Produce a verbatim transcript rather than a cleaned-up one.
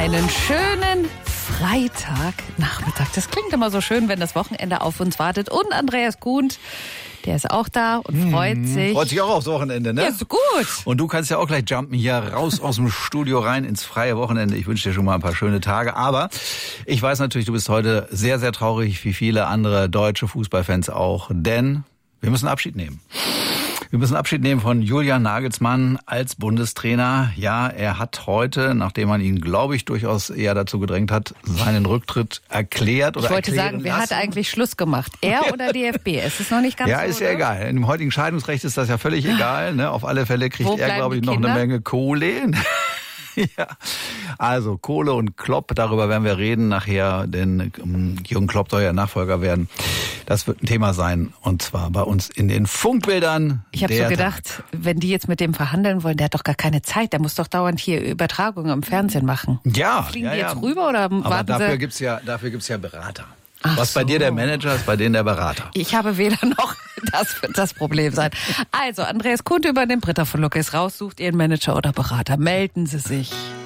Einen schönen Freitagnachmittag. Das klingt immer so schön, wenn das Wochenende auf uns wartet. Und Andreas Kuhn, der ist auch da und freut hm, sich. Freut sich auch aufs Wochenende, ne? Ja, ist gut. Und du kannst ja auch gleich jumpen hier raus aus dem Studio rein ins freie Wochenende. Ich wünsche dir schon mal ein paar schöne Tage. Aber ich weiß natürlich, du bist heute sehr, sehr traurig, wie viele andere deutsche Fußballfans auch. Denn wir müssen Abschied nehmen. Wir müssen Abschied nehmen von Julian Nagelsmann als Bundestrainer. Ja, er hat heute, nachdem man ihn, glaube ich, durchaus eher dazu gedrängt hat, seinen Rücktritt erklärt oder Ich wollte sagen, wer lassen. hat eigentlich Schluss gemacht? Er oder D F B? Es ist noch nicht ganz ja, so, ist ja oder? egal. Im heutigen Scheidungsrecht ist das ja völlig egal. Ne? Auf alle Fälle kriegt Wo er, glaube ich, bleiben die noch Kinder? eine Menge Kohle. Ja, also Kohle und Klopp, darüber werden wir reden nachher, denn um, Jürgen Klopp soll ja Nachfolger werden. Das wird ein Thema sein, und zwar bei uns in den Funkbildern. Ich habe so gedacht, Tag. wenn die jetzt mit dem verhandeln wollen, der hat doch gar keine Zeit, der muss doch dauernd hier Übertragungen im Fernsehen machen. Ja, Fliegen ja, die jetzt ja. rüber oder Aber warten dafür sie? gibt's ja, dafür gibt's ja Berater. Ach Was bei so. dir der Manager ist, bei denen der Berater. Ich habe weder noch, das wird das Problem sein. Also, Andreas Kuhn übernimmt, Britta von Lucke ist raus, sucht Ihren Manager oder Berater. Melden Sie sich.